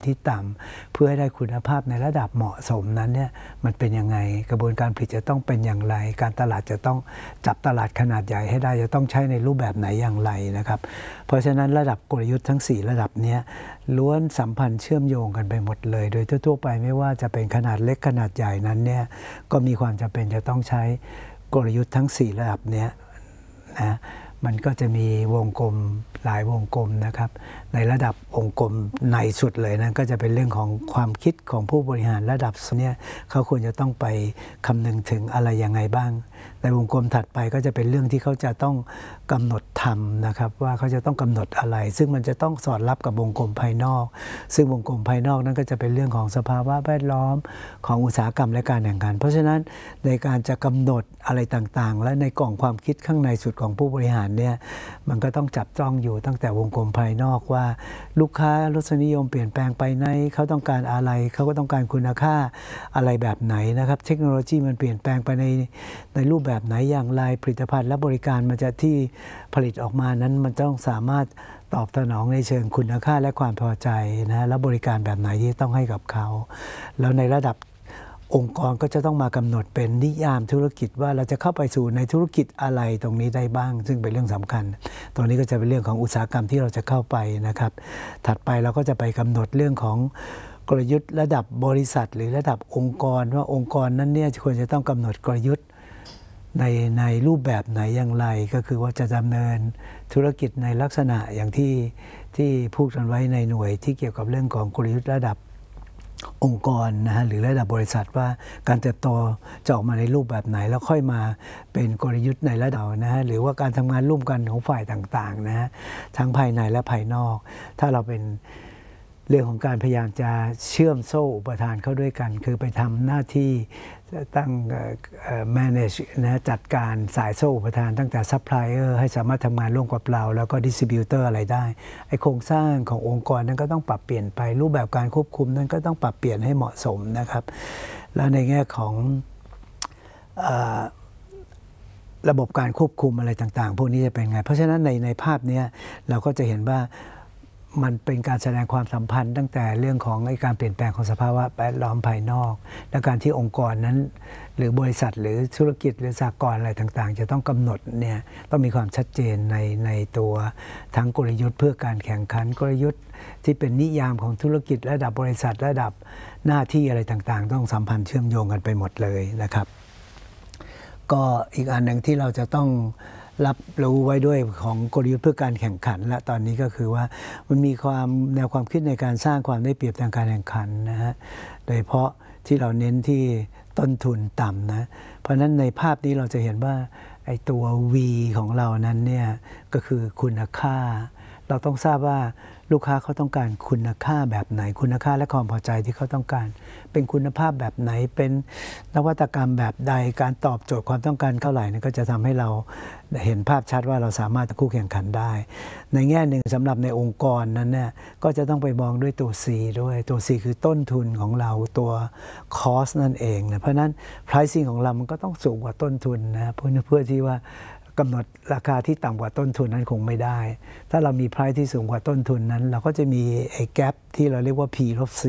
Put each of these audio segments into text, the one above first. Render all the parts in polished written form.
ที่ต่ำเพื่อให้ได้คุณภาพในระดับเหมาะสมนั้นเนี่ยมันเป็นยังไงกระบวนการผลิตจะต้องเป็นอย่างไรการตลาดจะต้องจับตลาดขนาดใหญ่ให้ได้จะต้องใช้ในรูปแบบไหนอย่างไรนะครับเพราะฉะนั้นระดับกลยุทธ์ทั้ง4ระดับนี้ล้วนสัมพันธ์เชื่อมโยงกันไปหมดเลยโดยทั่วไปไม่ว่าจะเป็นขนาดเล็กขนาดใหญ่นั้นเนี่ยก็มีความจำเป็นจะต้องใช้กลยุทธ์ทั้ง4ระดับนี้นะมันก็จะมีวงกลมหลายวงกลมนะครับในระดับองค์กลมในสุดเลยนั้นก็จะเป็นเรื่องของความคิดของผู้บริหารระดับเนี่ยเขาควรจะต้องไปคำนึงถึงอะไรยังไงบ้างในวงกลมถัดไปก็จะเป็นเรื่องที่เขาจะต้องกำหนดทำนะครับว่าเขาจะต้องกำหนดอะไรซึ่งมันจะต้องสอดรับกับวงกลมภายนอกซึ่งวงกลมภายนอกนั้นก็จะเป็นเรื่องของสภาวะแวดล้อมของอุตสาหกรรมและการแข่งขันเพราะฉะนั้นในการจะกำหนดอะไรต่างๆและในกล่องความคิดข้างในสุดของผู้บริหารเนี่ยมันก็ต้องจับจ้องอยู่ตั้งแต่วงกลมภายนอกว่าลูกค้ารสนิยมเปลี่ยนแปลงไปไหนเขาต้องการอะไรเขาก็ต้องการคุณค่าอะไรแบบไหนนะครับเทคโนโลยีมันเปลี่ยนแปลงไปในรูปแบบไหนอย่างไรผลิตภัณฑ์และบริการมันจะที่ผลิตออกมานั้นมันต้องสามารถตอบสนองในเชิงคุณค่าและความพอใจนะและบริการแบบไหนที่ต้องให้กับเขาแล้วในระดับองค์กรก็จะต้องมากำหนดเป็นนิยามธุรกิจว่าเราจะเข้าไปสู่ในธุรกิจอะไรตรงนี้ได้บ้างซึ่งเป็นเรื่องสำคัญตรงนี้ก็จะเป็นเรื่องของอุตสาหกรรมที่เราจะเข้าไปนะครับถัดไปเราก็จะไปกำหนดเรื่องของกลยุทธ์ระดับบริษัทหรือระดับองค์กรว่าองค์กรนั้นเนี่ยควรจะต้องกำหนดกลยุทธ์ในรูปแบบไหนอย่างไรก็คือว่าจะดำเนินธุรกิจในลักษณะอย่างที่พูดกันไว้ในหน่วยที่เกี่ยวกับเรื่องของกลยุทธ์ระดับองค์กรนะฮะหรือระดับบริษัทว่าการเติบโตจะออกมาในรูปแบบไหนแล้วค่อยมาเป็นกลยุทธ์ในระดับนะฮะหรือว่าการทำงานร่วมกันของฝ่ายต่างๆนะฮะทั้งภายในและภายนอกถ้าเราเป็นเรื่องของการพยายามจะเชื่อมโซ่อุปทานเข้าด้วยกันคือไปทำหน้าที่ตั้งmanage นะจัดการสายโซ่อุปทานตั้งแต่ซัพพลายเออร์ให้สามารถทำงานร่วมกับเราแล้วก็ดิสติบิวเตอร์อะไรได้ไอโครงสร้างขององค์กรนั้นก็ต้องปรับเปลี่ยนไปรูปแบบการควบคุมนั้นก็ต้องปรับเปลี่ยนให้เหมาะสมนะครับแล้วในแง่ของระบบการควบคุมอะไรต่างๆพวกนี้จะเป็นไงเพราะฉะนั้นในภาพนี้เราก็จะเห็นว่ามันเป็นการแสดงความสัมพันธ์ตั้งแต่เรื่องของการเปลี่ยนแปลงของสภาวะแวดล้อมภายนอกและการที่องค์กรนั้นหรือบริษัทหรือธุรกิจหรือสหกรณ์อะไรต่างๆจะต้องกำหนดเนี่ยต้องมีความชัดเจนในตัวทั้งกลยุทธ์เพื่อการแข่งขันกลยุทธ์ที่เป็นนิยามของธุรกิจระดับบริษัทระดับหน้าที่อะไรต่างๆต้องสัมพันธ์เชื่อมโยงกันไปหมดเลยนะครับก็อีกอันหนึ่งที่เราจะต้องรับรู้ไว้ด้วยของกลยุทธ์เพื่อการแข่งขันและตอนนี้ก็คือว่ามันมีแนวความคิดในการสร้างความได้เปรียบทางการแข่งขันนะฮะโดยเฉพาะที่เราเน้นที่ต้นทุนต่ำนะเพราะฉะนั้นในภาพนี้เราจะเห็นว่าไอ้ตัว V ของเรานั้นเนี่ยก็คือคุณค่าเราต้องทราบว่าลูกค้าเขาต้องการคุณค่าแบบไหนคุณค่าและความพอใจที่เขาต้องการเป็นคุณภาพแบบไหนเป็นนวัตกรรมแบบใดการตอบโจทย์ความต้องการเท่าไหร่นี่ก็จะทำให้เราเห็นภาพชัดว่าเราสามารถคู่แข่งขันได้ในแง่หนึ่งสำหรับในองค์กรนั้นเนี่ยก็จะต้องไปมองด้วยตัว C ด้วยตัว C คือต้นทุนของเราตัว cost นั่นเองนะเพราะนั้น pricing ของเรามันก็ต้องสูงกว่าต้นทุนนะเพื่อที่ว่ากำหนดราคาที่ต่ำกว่าต้นทุนนั้นคงไม่ได้ถ้าเรามี price ที่สูงกว่าต้นทุนนั้นเราก็จะมีไอ้ gap ที่เราเรียกว่า P-C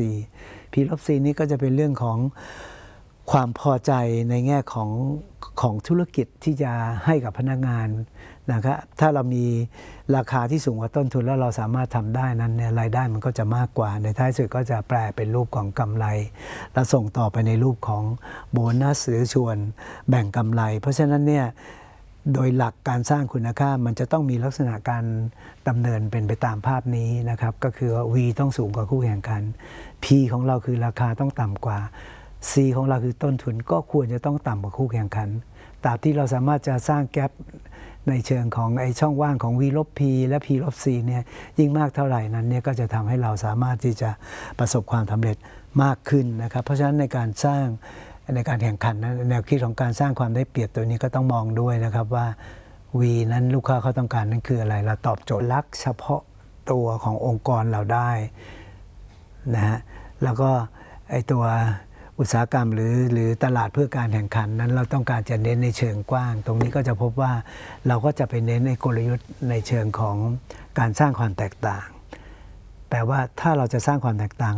P-C นี้ก็จะเป็นเรื่องของความพอใจในแง่ของธุรกิจที่จะให้กับพนักงานนะครับถ้าเรามีราคาที่สูงกว่าต้นทุนแล้วเราสามารถทำได้นั้นเนี่ยรายได้มันก็จะมากกว่าในท้ายสุดก็จะแปลเป็นรูปของกำไรและส่งต่อไปในรูปของโบนัสหรือส่วนแบ่งกำไรเพราะฉะนั้นเนี่ยโดยหลักการสร้างคุณค่ามันจะต้องมีลักษณะการดำเนินเป็นไปตามภาพนี้นะครับก็คือ V ต้องสูงกว่าคู่แข่งขัน P ของเราคือราคาต้องต่ำกว่า C ของเราคือต้นทุนก็ควรจะต้องต่ำกว่าคู่แข่งขันตราบที่เราสามารถจะสร้างแกปในเชิงของไอ้ช่องว่างของ V ลบ P และ P ลบ C เนี่ยยิ่งมากเท่าไหร่นั้นเนี่ยก็จะทำให้เราสามารถที่จะประสบความสำเร็จมากขึ้นนะครับเพราะฉะนั้นในการสร้างในการแข่งขันนะแนวคิดของการสร้างความได้เปรียบตัวนี้ก็ต้องมองด้วยนะครับว่า V นั้นลูกค้าเขาต้องการนั่นคืออะไรเราตอบโจทย์ลักษณ์เฉพาะตัวขององค์กรเราได้นะฮะแล้วก็ไอ้ตัวอุตสาหกรรมหรือตลาดเพื่อการแข่งขันนั้นเราต้องการจะเน้นในเชิงกว้างตรงนี้ก็จะพบว่าเราก็จะไปเน้นในกลยุทธ์ในเชิงของการสร้างความแตกต่างแปลว่าถ้าเราจะสร้างความแตกต่าง